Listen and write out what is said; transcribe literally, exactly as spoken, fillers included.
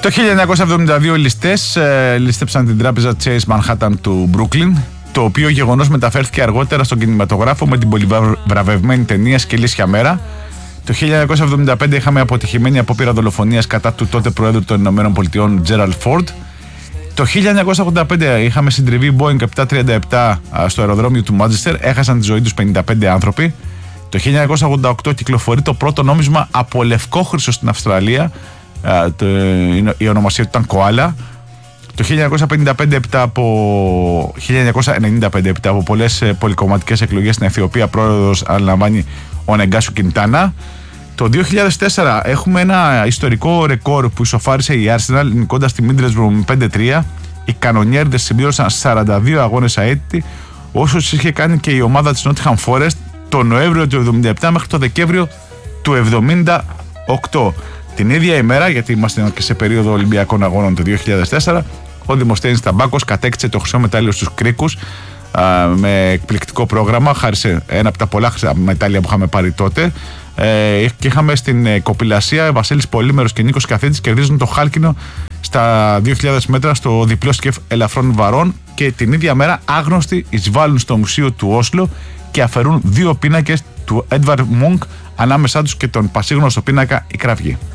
Το χίλια εννιακόσια εβδομήντα δύο οι ληστές ε, ληστέψαν την τράπεζα Chase Manhattan του Brooklyn, το οποίο γεγονός μεταφέρθηκε αργότερα στον κινηματογράφο με την πολυβραβευμένη ταινία «Σκυλίσια μέρα». Το χίλια εννιακόσια εβδομήντα πέντε είχαμε αποτυχημένη απόπειρα δολοφονίας κατά του τότε Προέδρου των Ηνωμένων Πολιτειών Gerald Ford. Το χίλια εννιακόσια ογδόντα πέντε είχαμε συντριβή Boeing επτακόσια τριάντα επτά στο αεροδρόμιο του Manchester, έχασαν τη ζωή τους πενήντα πέντε άνθρωποι. Το χίλια εννιακόσια ογδόντα οκτώ κυκλοφορεί το πρώτο νόμισμα από λευκόχρυσο στην Αυστραλία, η ονομασία του ήταν Koala. Το χίλια εννιακόσια πενήντα πέντε από χίλια εννιακόσια ενενήντα πέντε από πολλές πολυκομματικές εκλογές στην Αιθιοπία, πρόεδρος αναλαμβάνει ο Νεγκάσου Κιντάνα. Το δύο χιλιάδες τέσσερα έχουμε ένα ιστορικό ρεκόρ που ισοφάρισε η Arsenal νικώντας τη Middlesbrough με πέντε τρία. Οι κανονιέρδες συμπλήρωσαν σαράντα δύο αγώνες αέτητη, όσους είχε κάνει και η ομάδα της Nottingham Forest το Νοέμβριο του εβδομήντα επτά μέχρι το Δεκέμβριο του εβδομήντα οκτώ. Την ίδια ημέρα, γιατί είμαστε και σε περίοδο Ολυμπιακών Αγώνων το δύο χιλιάδες τέσσερα, ο Δημοσθένης Ταμπάκος κατέκτησε το χρυσό μετάλλιο στους κρίκους α, με εκπληκτικό πρόγραμμα, χάρη σε ένα από τα πολλά μετάλλια που είχαμε πάρει τότε. Ε, και είχαμε στην ε, κοπηλασία Βασίλης Πολύμερος και Νίκος Καθίδης κερδίζουν το χάλκινο στα δύο χιλιάδες μέτρα στο διπλό σκεφ ελαφρών βαρών, και την ίδια μέρα άγνωστοι εισβάλλουν στο μουσείο του Όσλο και αφαιρούν δύο πίνακες του Έντβαρντ Μουνκ, ανάμεσά τους και τον πασίγνωστο πίνακα η Κραυγή.